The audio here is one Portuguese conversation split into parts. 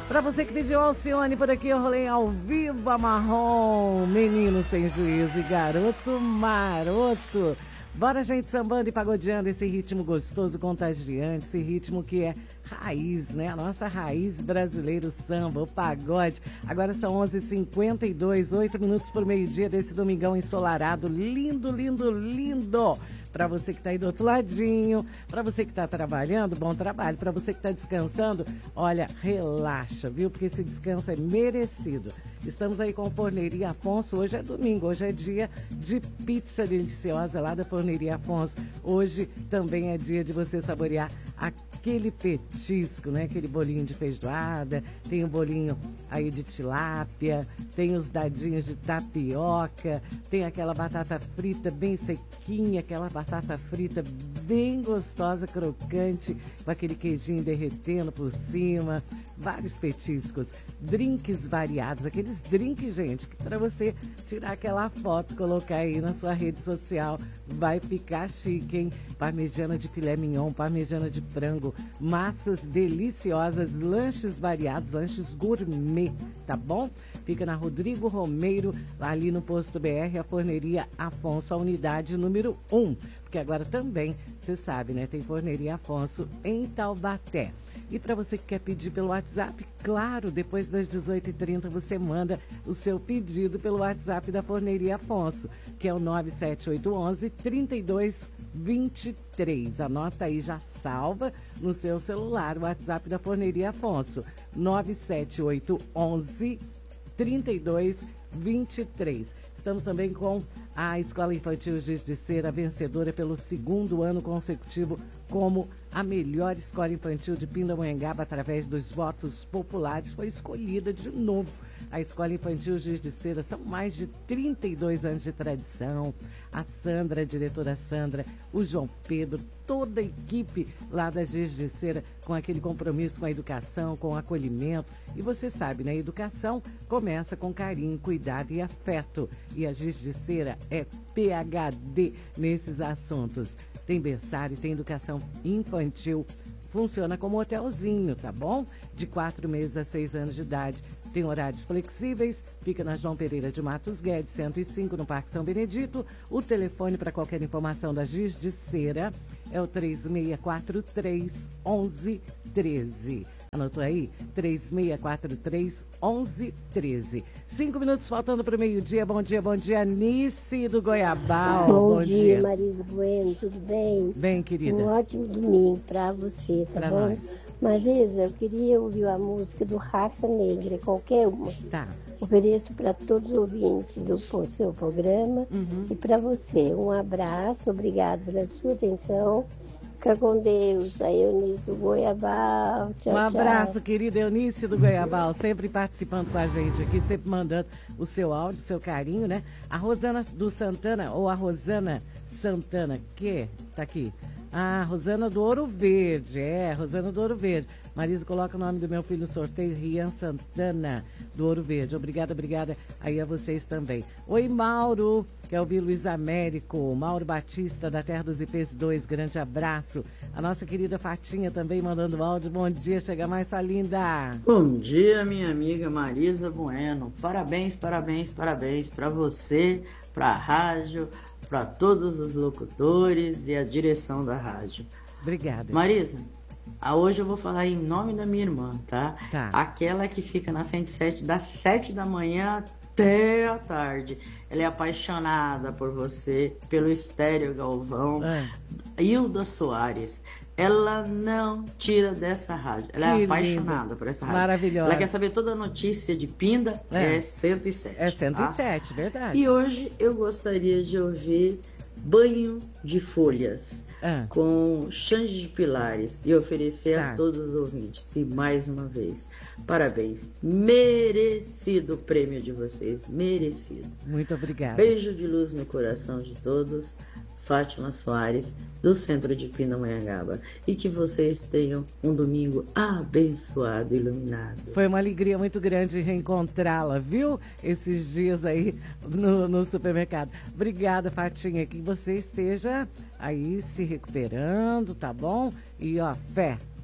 Pra você que pediu Alcione, por aqui eu rolei ao vivo a Marrom, menino sem juízo e garoto maroto. Bora, gente, sambando e pagodeando esse ritmo gostoso, contagiante, esse ritmo que é raiz, né? A nossa raiz brasileira, o samba, o pagode. Agora são 11h52, 8 minutos por meio-dia desse domingão ensolarado. Lindo, lindo, lindo! Para você que está aí do outro ladinho, para você que está trabalhando, bom trabalho. Para você que está descansando, olha, relaxa, viu? Porque esse descanso é merecido. Estamos aí com a Forneria Afonso. Hoje é domingo, hoje é dia de pizza deliciosa lá da Forneria Afonso. Hoje também é dia de você saborear aquele petisco, né? Aquele bolinho de feijoada, tem o bolinho aí de tilápia, tem os dadinhos de tapioca, tem aquela batata frita bem sequinha, aquela batata frita bem gostosa, crocante, com aquele queijinho derretendo por cima, vários petiscos, drinks variados, aqueles drinks, gente, que para você tirar aquela foto, colocar aí na sua rede social, vai ficar chique, hein? Parmegiana de filé mignon, parmegiana de frango, massas deliciosas, lanches variados, lanches gourmet, tá bom? Fica na Rodrigo Romeiro, ali no Posto BR, a Forneria Afonso, a unidade número 1. Porque agora também, você sabe, né? Tem Forneria Afonso em Taubaté. E para você que quer pedir pelo WhatsApp, claro, depois das 18h30 você manda o seu pedido pelo WhatsApp da Forneria Afonso, que é o 97811-3223. Anota aí, já salva no seu celular o WhatsApp da Forneria Afonso, 97811-3223. Estamos também com a Escola Infantil Giz de Cera, vencedora pelo 2º ano consecutivo como a melhor escola infantil de Pindamonhangaba através dos votos populares. Foi escolhida de novo a Escola Infantil Giz de Cera. São mais de 32 anos de tradição. A Sandra, a diretora Sandra, o João Pedro, toda a equipe lá da Giz de Cera com aquele compromisso com a educação, com o acolhimento. E você sabe, né? A educação começa com carinho, cuidado e afeto. E a Giz de Cera é PhD nesses assuntos. Tem berçário, tem educação infantil, funciona como hotelzinho, tá bom? De 4 meses a 6 anos de idade. Tem horários flexíveis, fica na João Pereira de Matos Guedes, 105, no Parque São Benedito. O telefone para qualquer informação da Giz de Cera é o 3643-1113. Anotou aí? 3643-1113. 5 minutos faltando para o meio-dia. Bom dia, Nice do Goiabal. Bom dia, Marisa Bueno, tudo bem? Bem, querida. Um ótimo domingo para você, tá pra bom? Nós. Marisa, eu queria ouvir a música do Raça Negra, qualquer uma. Tá. Ofereço para todos os ouvintes do seu programa e para você. Um abraço, obrigado pela sua atenção. Fica com Deus, a Eunice do Goiabal. Tchau, Um abraço, tchau. querida Eunice do Goiabal, sempre participando com a gente aqui, sempre mandando o seu áudio, o seu carinho, né? A Rosana do Santana, ou a Rosana Santana, que tá aqui. Ah, Rosana do Ouro Verde, Rosana do Ouro Verde. Marisa, coloca o nome do meu filho no sorteio, Rian Santana, do Ouro Verde. Obrigada aí a vocês também. Oi, Mauro, que é o Luiz Américo, Mauro Batista, da Terra dos Ipês 2, grande abraço. A nossa querida Fatinha também mandando áudio. Bom dia, chega mais, sua linda. Bom dia, minha amiga Marisa Bueno. Parabéns para você, para a rádio, para todos os locutores e a direção da rádio. Obrigada. Marisa, hoje eu vou falar em nome da minha irmã, tá? Tá. Aquela que fica na 107 das 7 da manhã até a tarde. Ela é apaixonada por você, pelo Estéreo Galvão. Hilda Soares. Ela não tira dessa rádio. Ela é apaixonada por essa rádio. Maravilhosa. Ela quer saber toda a notícia de Pinda, é 107. É 107, tá? verdade. E hoje eu gostaria de ouvir Banho de Folhas, com Xande de Pilares, e oferecer a todos os ouvintes. E mais uma vez, parabéns. Merecido o prêmio de vocês. Merecido. Muito obrigada. Beijo de luz no coração de todos. Fátima Soares, do centro de Pindamonhangaba. E que vocês tenham um domingo abençoado e iluminado. Foi uma alegria muito grande reencontrá-la, viu? Esses dias aí no supermercado. Obrigada, Fatinha, que você esteja aí se recuperando, tá bom? E ó, fé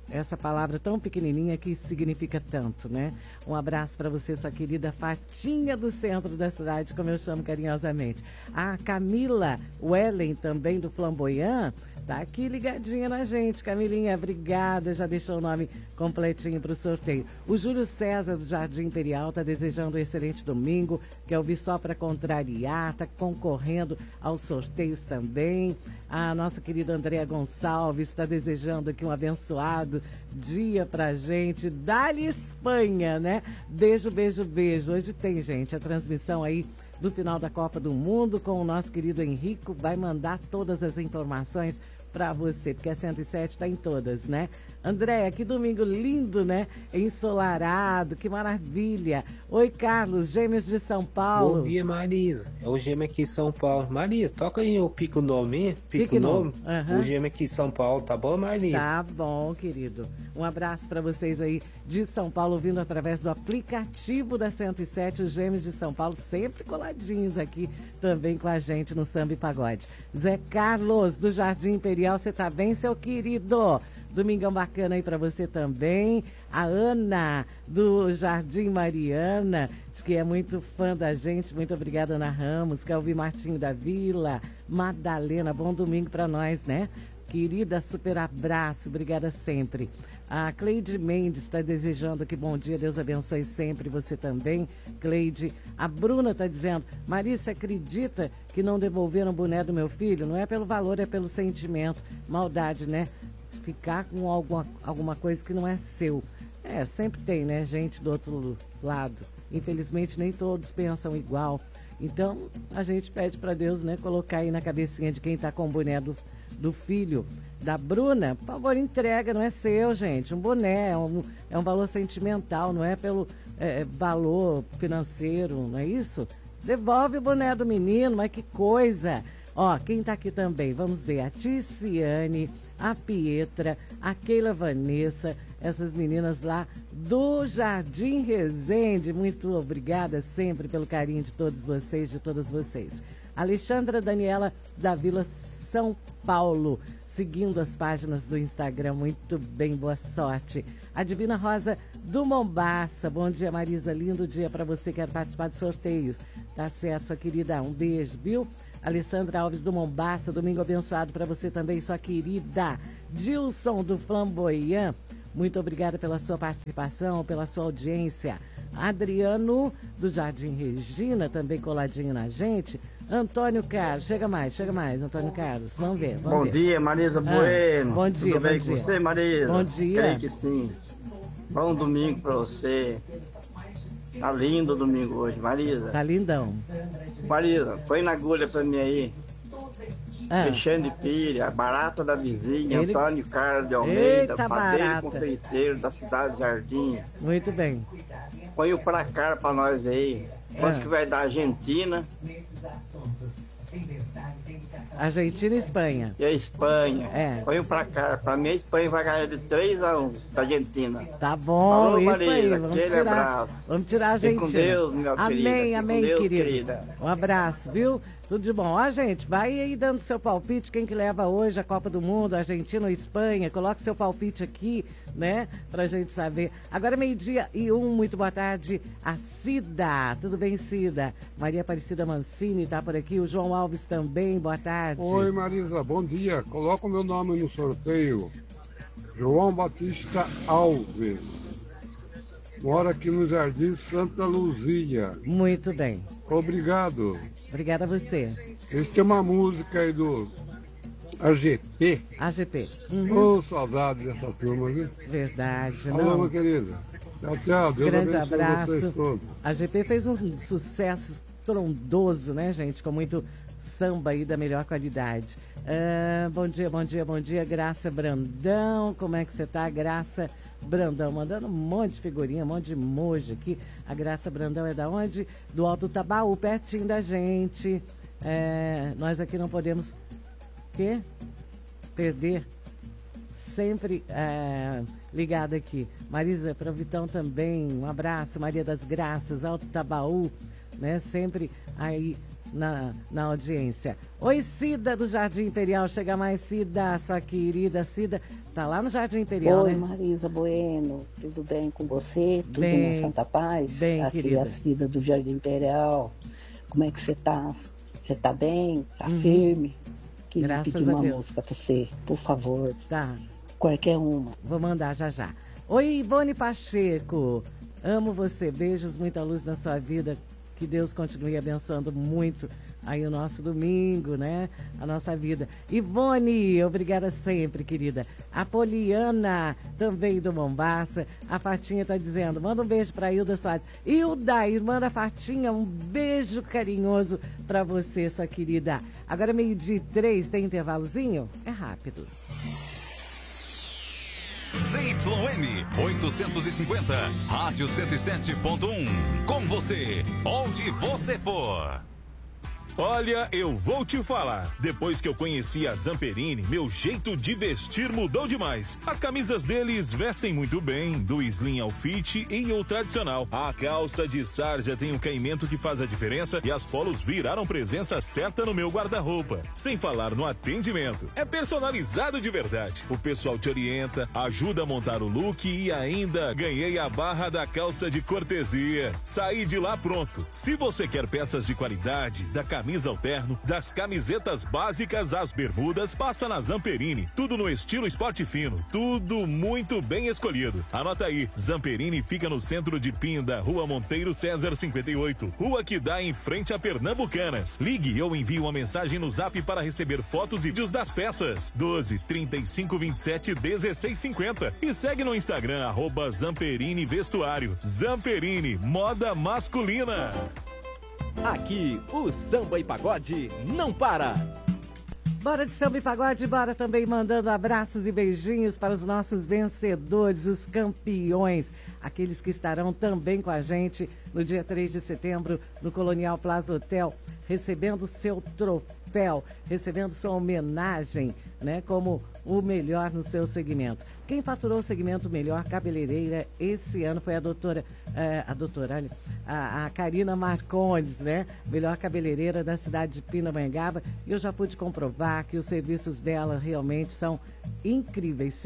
Essa palavra tão pequenininha que significa tanto, né? Um abraço para você, sua querida Fatinha do centro da cidade, como eu chamo carinhosamente. A Camila Wellen, também do Flamboyant, tá aqui ligadinha na gente. Camilinha, obrigada, já deixou o nome completinho para o sorteio. O Júlio César, do Jardim Imperial, tá desejando um excelente domingo, quer ouvir só para contrariar, tá concorrendo aos sorteios também. A nossa querida Andréa Gonçalves está desejando aqui um abençoado dia pra gente. Dá-lhe Espanha, né? Beijo, beijo, beijo. Hoje tem, gente, a transmissão aí do final da Copa do Mundo com o nosso querido Henrico. Vai mandar todas as informações para você, porque a 107 está em todas, né? Andréia, que domingo lindo, né? Ensolarado, que maravilha. Oi, Carlos, Gêmeos de São Paulo. Bom dia, Marisa. É o Gêmeo aqui em São Paulo. Marisa, toca aí o Pico Nome. Pico Nome. O Gêmeo aqui em São Paulo, tá bom, Marisa? Tá bom, querido. Um abraço para vocês aí de São Paulo, vindo através do aplicativo da 107, os Gêmeos de São Paulo, sempre coladinhos aqui também com a gente no Samba e Pagode. Zé Carlos, do Jardim Imperial, você tá bem, seu querido? Domingão bacana aí pra você também. A Ana, do Jardim Mariana, diz que é muito fã da gente. Muito obrigada, Ana Ramos. Quer ouvir Martinho da Vila. Madalena, bom domingo pra nós, né? Querida, super abraço. Obrigada sempre. A Cleide Mendes está desejando que bom dia, Deus abençoe sempre, você também, Cleide. A Bruna está dizendo, Marisa, acredita que não devolveram o boné do meu filho? Não é pelo valor, é pelo sentimento. Maldade, né? Ficar com alguma coisa que não é seu. É, sempre tem, né, gente do outro lado. Infelizmente, nem todos pensam igual. Então, a gente pede para Deus, né, colocar aí na cabecinha de quem está com o boné do filho da Bruna. Por favor, entrega, não é seu, gente. Um boné é um valor sentimental, não é pelo valor financeiro, não é isso? Devolve o boné do menino, mas que coisa! Ó, quem tá aqui também, vamos ver, a Ticiane, a Pietra, a Keila Vanessa, essas meninas lá do Jardim Resende. Muito obrigada sempre pelo carinho de todos vocês, de todas vocês. Alexandra Daniela, da Vila São Paulo, seguindo as páginas do Instagram. Muito bem, boa sorte. A Divina Rosa do Mombaça, bom dia, Marisa, lindo dia para você que quer participar de sorteios. Tá certo, sua querida, um beijo, viu? Alessandra Alves do Mombaça, domingo abençoado para você também, sua querida. Dilson do Flamboyant, muito obrigada pela sua participação, pela sua audiência. Adriano do Jardim Regina, também coladinho na gente. Antônio Carlos, chega mais, Antônio Carlos, vamos ver. Bom dia, Marisa Bueno. Bom dia, tudo bem bom com dia. você, Marisa? Bom dia. Sei que sim. Bom domingo para você. Tá lindo o domingo hoje, Marisa. Tá lindão. Marisa, põe na agulha pra mim aí. Fechando de pilha, barata da vizinha, Antônio Carlos de Almeida, padeiro confeiteiro da cidade de Jardim. Muito bem. Põe o placar pra nós aí. Quanto que vai dar a Argentina? Argentina e Espanha. E a Espanha. Põe o placar. Pra mim a Espanha vai ganhar de 3-1 da Argentina. Tá bom, falou, isso Marisa, aí. Vamos tirar a Argentina. Fique com Deus, minha querida. Amém, Deus, querida. Um abraço, viu? Tudo de bom. Ó, gente, vai aí dando seu palpite. Quem que leva hoje a Copa do Mundo, Argentina ou Espanha? Coloque seu palpite aqui, né? Pra gente saber. Agora 12:01, muito boa tarde. A Cida. Tudo bem, Cida? Maria Aparecida Mancini tá por aqui. O João Alves também, boa tarde. Oi, Marisa, bom dia. Coloca o meu nome no sorteio. João Batista Alves. Mora aqui no Jardim Santa Luzia. Muito bem. Obrigado. Obrigada a você. Eles têm uma música aí do AGP. AGP. Ô, saudade dessa turma, viu? Verdade, Alô, não? minha querida. Tchau, tchau. Deus Grande abençoe abraço. vocês todos. A GP fez um sucesso trondoso, né, gente? Com muito samba aí da melhor qualidade. Bom dia, Graça Brandão. Como é que você tá, Graça Brandão? Mandando um monte de figurinha, um monte de emoji aqui. A Graça Brandão é da onde? Do Alto Tabaú, pertinho da gente. Nós aqui não podemos perder. Sempre ligado aqui. Marisa, para o Vitão também, um abraço. Maria das Graças, Alto Tabaú, né? Sempre aí na audiência. Oi, Cida do Jardim Imperial. Chega mais, Cida, sua querida Cida. Tá lá no Jardim Imperial, Oi, né? Marisa Bueno. Tudo bem com você? Tudo bem, na Santa Paz? Bem, aqui querida. É a Cida do Jardim Imperial. Como é que você tá? Você tá bem? Tá firme? Queria Graças pedir a uma Deus. música pra você, por favor. Tá. Qualquer uma. Vou mandar já. Oi, Ivone Pacheco. Amo você. Beijos, muita luz na sua vida. Que Deus continue abençoando muito aí o nosso domingo, né? A nossa vida. Ivone, obrigada sempre, querida. A Poliana, também do Mombaça. A Fatinha tá dizendo, manda um beijo pra Hilda Soares. Hilda, irmã da Fatinha, um beijo carinhoso pra você, sua querida. Agora 12:03, tem intervalozinho? É rápido. ZYN 850, Rádio 107.1. Com você, onde você for. Olha, eu vou te falar. Depois que eu conheci a Zamperini, meu jeito de vestir mudou demais. As camisas deles vestem muito bem, do slim ao fit e o tradicional. A calça de sarja tem um caimento que faz a diferença e as polos viraram presença certa no meu guarda-roupa. Sem falar no atendimento. É personalizado de verdade. O pessoal te orienta, ajuda a montar o look e ainda ganhei a barra da calça de cortesia. Saí de lá pronto. Se você quer peças de qualidade, da camisa ao terno, das camisetas básicas às bermudas, passa na Zamperini. Tudo no estilo esporte fino, tudo muito bem escolhido. Anota aí, Zamperini fica no centro de Pinda, Rua Monteiro César 58, rua que dá em frente a Pernambucanas. Ligue ou envie uma mensagem no Zap para receber fotos e vídeos das peças. 12 35 27 16 50 e segue no Instagram @Zamperini Vestuário. Zamperini, moda masculina. Aqui, o Samba e Pagode não para. Bora de samba e pagode, bora também mandando abraços e beijinhos para os nossos vencedores, os campeões, aqueles que estarão também com a gente no dia 3 de setembro no Colonial Plaza Hotel, recebendo seu troféu, recebendo sua homenagem, né, como o melhor no seu segmento. Quem faturou o segmento melhor cabeleireira esse ano foi a Karina Marcondes, né? Melhor cabeleireira da cidade de Pindamonhangaba. E eu já pude comprovar que os serviços dela realmente são incríveis.